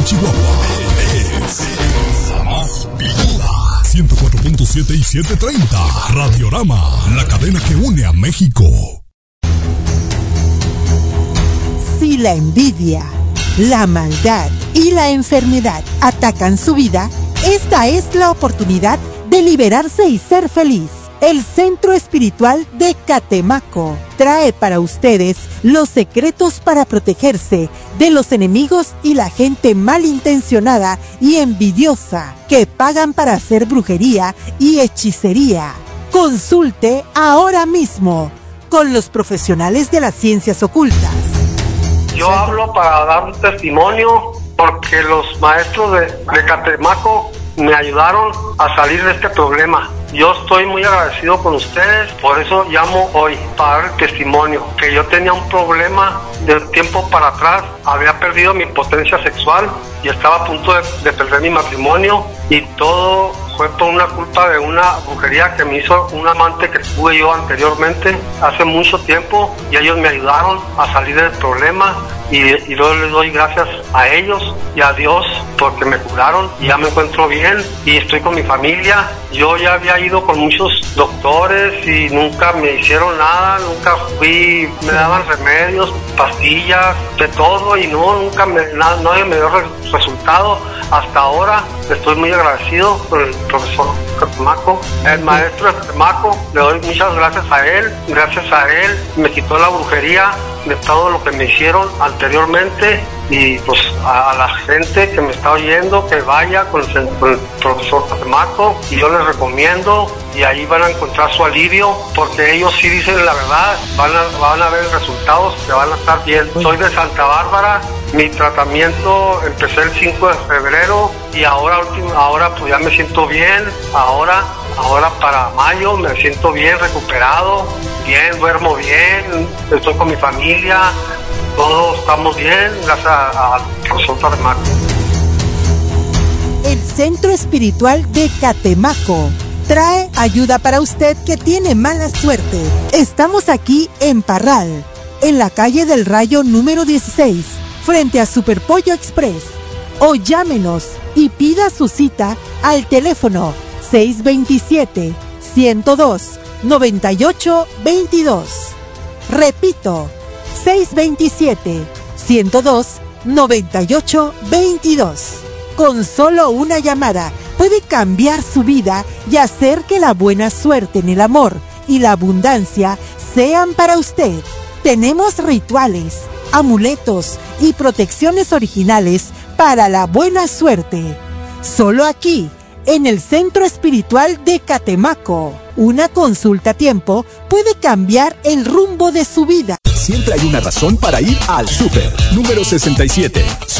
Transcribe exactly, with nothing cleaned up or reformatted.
en Chihuahua. Es la más piluda. ciento cuatro punto siete y setecientos treinta. Radiorama, la cadena que une a México. Si la envidia, la maldad y la enfermedad atacan su vida, esta es la oportunidad de liberarse y ser feliz. El Centro Espiritual de Catemaco trae para ustedes los secretos para protegerse de los enemigos y la gente malintencionada y envidiosa que pagan para hacer brujería y hechicería. Consulte ahora mismo con los profesionales de las ciencias ocultas. Yo hablo para dar un testimonio porque los maestros de, de Catemaco me ayudaron a salir de este problema. Yo estoy muy agradecido con ustedes, por eso llamo hoy para dar el testimonio, que yo tenía un problema de tiempo para atrás, había perdido mi potencia sexual y estaba a punto de, de perder mi matrimonio, y todo fue por una culpa de una brujería que me hizo un amante que tuve yo anteriormente, hace mucho tiempo, y ellos me ayudaron a salir del problema. Y, y yo les doy gracias a ellos y a Dios porque me curaron y ya me encuentro bien y estoy con mi familia. Yo ya había ido con muchos doctores y nunca me hicieron nada, nunca fui, me daban remedios, pastillas, de todo, y no, nunca me, nada, nadie me dio re, resultado. Hasta ahora estoy muy agradecido por el profesor Catemaco, el maestro de Catemaco, le doy muchas gracias a él, gracias a él me quitó la brujería de todo lo que me hicieron anteriormente, y pues a, a la gente que me está oyendo que vaya con el, con el profesor Catemaco, y yo les recomiendo, y ahí van a encontrar su alivio, porque ellos sí dicen la verdad, van a, van a ver resultados que van a estar bien. Soy de Santa Bárbara, mi tratamiento empecé el cinco de febrero y ahora ahora pues ya me siento bien, ahora ahora para mayo me siento bien, recuperado, bien, duermo bien, estoy con mi familia, todos estamos bien, gracias al profesor Catemaco. El Centro Espiritual de Catemaco trae ayuda para usted que tiene mala suerte. Estamos aquí en Parral, en la calle del Rayo número dieciséis, frente a Superpollo Express. O llámenos y pida su cita al teléfono seis dos siete, uno cero dos, nueve ocho dos dos. Repito, seis dos siete, uno cero dos, nueve ocho dos dos. Con solo una llamada puede cambiar su vida y hacer que la buena suerte en el amor y la abundancia sean para usted. Tenemos rituales, amuletos y protecciones originales para la buena suerte. Solo aquí, en el Centro Espiritual de Catemaco. Una consulta a tiempo puede cambiar el rumbo de su vida. Siempre hay una razón para ir al súper. Número sesenta y siete.